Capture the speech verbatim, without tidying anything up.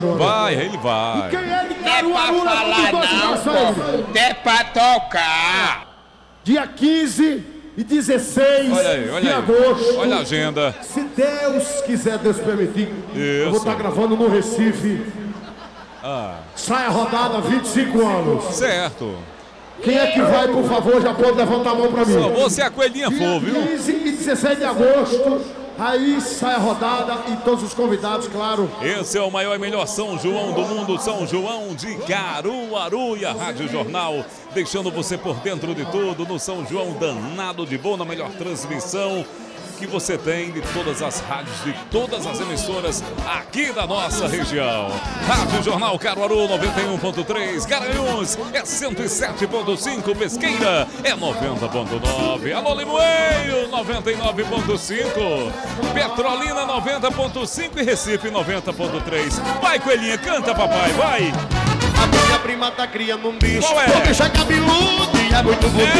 Vai, ele vai. Quem é de Não é pra Caruaru, falar não, pô. É pra tocar. Dia quinze e dezesseis Olha aí, olha de aí. agosto. Olha a agenda. Se Deus quiser, Deus permitir, eu vou Isso. estar gravando no Recife. Ah, Sai a rodada, vinte e cinco anos. certo. Quem é que vai, por favor, já pode levantar a mão pra mim. Só você a coelhinha Dia for, viu? quinze e dezesseis de agosto, aí sai a rodada e todos os convidados, claro. Esse é o maior e melhor São João do mundo, São João de Caruaru, e a Rádio Jornal, deixando você por dentro de tudo no São João danado de bom, na melhor transmissão que você tem de todas as rádios, de todas as emissoras aqui da nossa região. Rádio Jornal Caruaru noventa e um ponto três, Garanhuns é cento e sete ponto cinco, Pesqueira é noventa ponto nove, Alô Limoeiro noventa e nove ponto cinco, Petrolina noventa ponto cinco e Recife noventa ponto três. Vai, coelhinha, canta, papai, vai! A minha prima tá criando um bicho. Qual é? O bicho é cabeludo e é muito bonito.